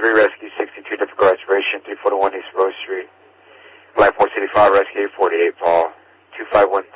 Rescue 62, difficult restoration, 341 East Rose Street. Line 465, Rescue 48, Paul. 2513.